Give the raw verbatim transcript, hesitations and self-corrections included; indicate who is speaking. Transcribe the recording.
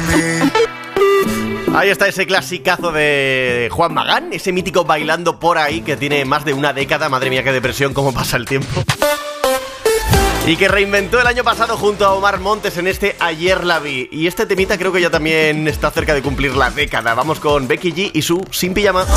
Speaker 1: Ahí está ese clasicazo de Juan Magán, ese mítico Bailando por ahí que tiene más de una década. Madre mía, qué depresión, cómo pasa el tiempo. Y que reinventó el año pasado junto a Omar Montes en este Ayer la vi. Y este temita creo que ya también está cerca de cumplir la década. Vamos con Becky G y su Sin Pijama.